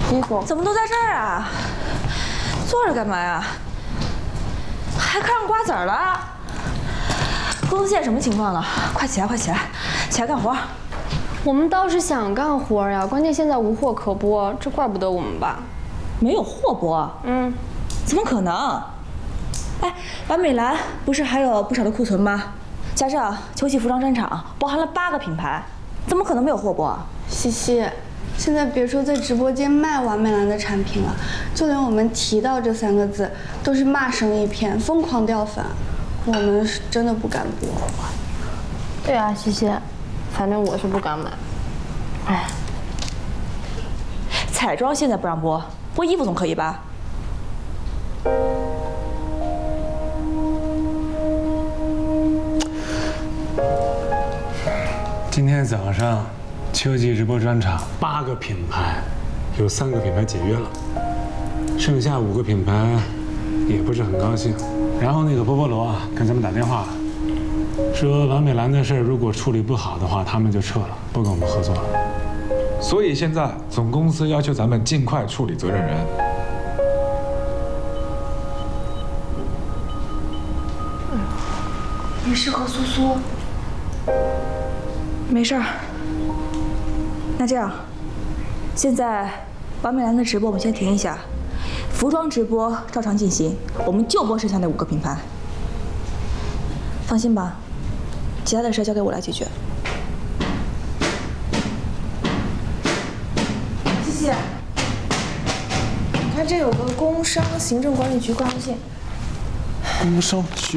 衣服怎么都在这儿啊？坐着干嘛呀？还看上瓜子儿了？公司现在什么情况了？快起来，快起来，起来干活！ 我们倒是想干活呀，关键现在无货可播，这怪不得我们吧？ 没有货播？怎么可能？哎，完美蓝不是还有不少的库存吗？加上秋季服装专场包含了8个品牌，怎么可能没有货播？ 西西，现在别说在直播间卖完美蓝的产品了，就连我们提到这3个字都是骂声一片，疯狂掉粉。我们是真的不敢播。 对啊，西西，反正我是不敢买。哎， 彩妆现在不让播，播衣服总可以吧？ 今天早上，秋季直播专场8个品牌，有3个品牌解约了，剩下5个品牌也不是很高兴。然后那个波波罗啊，跟咱们打电话了，说完美蓝的事如果处理不好的话，他们就撤了，不跟我们合作了。 所以现在总公司要求咱们尽快处理责任人。 没事，何苏苏。 没事儿。那这样，现在完美蓝的直播我们先停一下，服装直播照常进行，我们就播剩下那5个品牌。放心吧，其他的事交给我来解决。谢谢。你看这有个工商行政管理局挂号信。 工商局。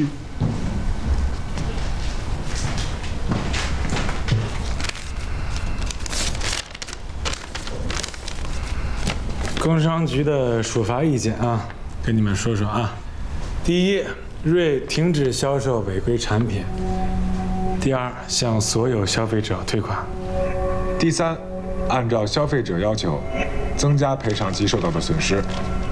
工商局的处罚意见啊，跟你们说说啊。第一，瑞停止销售违规产品；第二，向所有消费者退款； 第3，按照消费者要求，增加赔偿其受到的损失。